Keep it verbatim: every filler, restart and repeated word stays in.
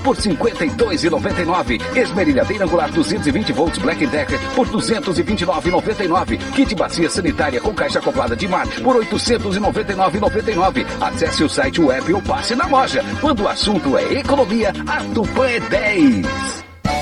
por cinquenta e dois reais e noventa e nove centavos. Esmerilhadeira angular duzentos e vinte volts Black Decker por duzentos e vinte e nove reais e noventa e nove centavos. Kit bacia sanitária com caixa acoplada de mar por oitocentos e noventa e nove reais e noventa e nove centavos. Acesse o site web ou passe na loja. Quando o assunto é economia, a Tupã é dez.